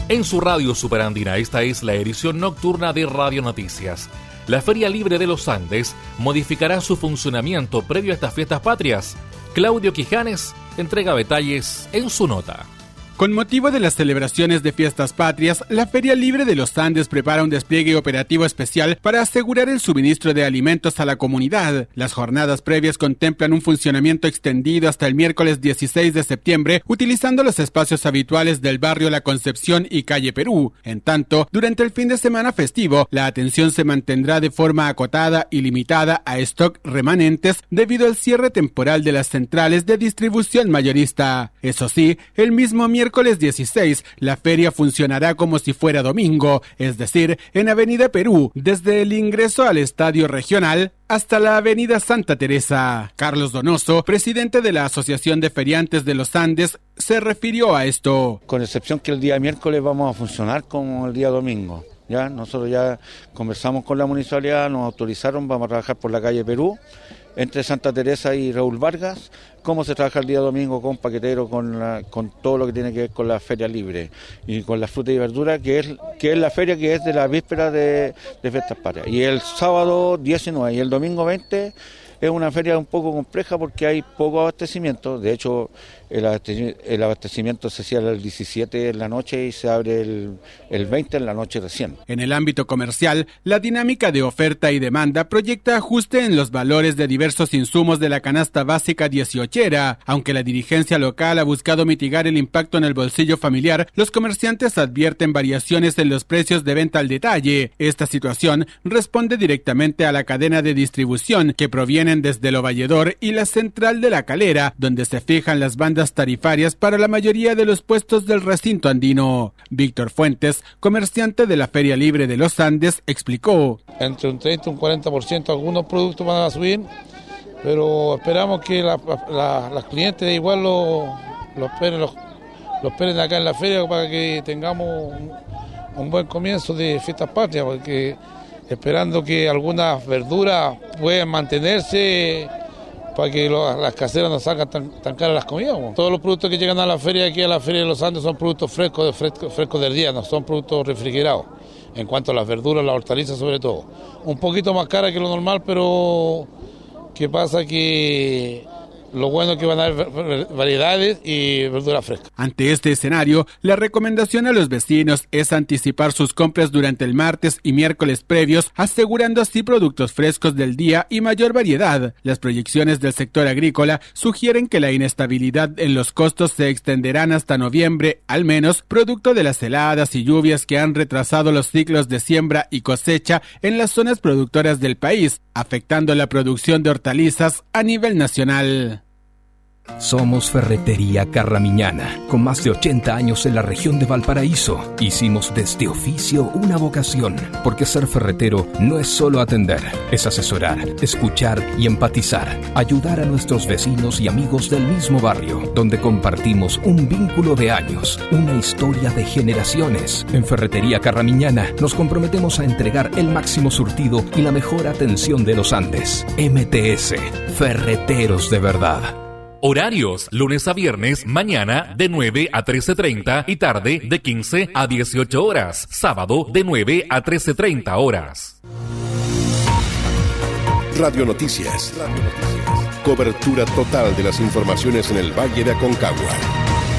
En su radio Superandina, esta es la edición nocturna de Radio Noticias. La Feria Libre de los Andes modificará su funcionamiento previo a estas fiestas patrias. Claudio Quijanes entrega detalles en su nota. Con motivo de las celebraciones de fiestas patrias, la Feria Libre de los Andes prepara un despliegue operativo especial para asegurar el suministro de alimentos a la comunidad. Las jornadas previas contemplan un funcionamiento extendido hasta el miércoles 16 de septiembre, utilizando los espacios habituales del barrio La Concepción y Calle Perú. En tanto, durante el fin de semana festivo, la atención se mantendrá de forma acotada y limitada a stock remanentes debido al cierre temporal de las centrales de distribución mayorista. Eso sí, el mismo miércoles 16, la feria funcionará como si fuera domingo, es decir, en Avenida Perú, desde el ingreso al Estadio Regional hasta la Avenida Santa Teresa. Carlos Donoso, presidente de la Asociación de Feriantes de los Andes, se refirió a esto. Con excepción que el día miércoles vamos a funcionar como el día domingo. Ya nosotros ya conversamos con la municipalidad, nos autorizaron, vamos a trabajar por la calle Perú, entre Santa Teresa y Raúl Vargas, cómo se trabaja el día domingo con paquetero, con todo lo que tiene que ver con la feria libre y con la fruta y verdura, que es la feria que es de la víspera de fiestas patrias. Y el sábado 19 y el domingo 20 es una feria un poco compleja porque hay poco abastecimiento. De hecho, el abastecimiento se cierra el 17 en la noche y se abre el 20 en la noche recién. En el ámbito comercial, la dinámica de oferta y demanda proyecta ajuste en los valores de diversos insumos de la canasta básica 18era. Aunque la dirigencia local ha buscado mitigar el impacto en el bolsillo familiar, los comerciantes advierten variaciones en los precios de venta al detalle. Esta situación responde directamente a la cadena de distribución que provienen desde Lo Valledor y la central de La Calera, donde se fijan las bandas tarifarias para la mayoría de los puestos del recinto andino. Víctor Fuentes, comerciante de la Feria Libre de los Andes, explicó. Entre un 30 y un 40% algunos productos van a subir, pero esperamos que las clientes igual lo esperen acá en la feria para que tengamos un buen comienzo de fiestas patrias, porque esperando que algunas verduras puedan mantenerse para que las caseras no salgan tan caras las comidas. Todos los productos que llegan a la feria, aquí a la Feria de los Andes, son productos frescos del día, no son productos refrigerados. En cuanto a las verduras, las hortalizas sobre todo. Un poquito más cara que lo normal, pero ¿qué pasa? Que lo bueno es que van a haber variedades y verduras frescas. Ante este escenario, la recomendación a los vecinos es anticipar sus compras durante el martes y miércoles previos, asegurando así productos frescos del día y mayor variedad. Las proyecciones del sector agrícola sugieren que la inestabilidad en los costos se extenderán hasta noviembre, al menos, producto de las heladas y lluvias que han retrasado los ciclos de siembra y cosecha en las zonas productoras del país, afectando la producción de hortalizas a nivel nacional. Somos Ferretería Carramiñana, con más de 80 años en la región de Valparaíso. Hicimos de este oficio una vocación, porque ser ferretero no es solo atender, es asesorar, escuchar y empatizar, ayudar a nuestros vecinos y amigos del mismo barrio, donde compartimos un vínculo de años, una historia de generaciones. En Ferretería Carramiñana nos comprometemos a entregar el máximo surtido y la mejor atención de los Andes. MTS, Ferreteros de verdad. Horarios, lunes a viernes, mañana de 9 a 13:30 y tarde de 15 a 18 horas. Sábado de 9 a 13:30 horas. Radio Noticias. Cobertura total de las informaciones en el Valle de Aconcagua.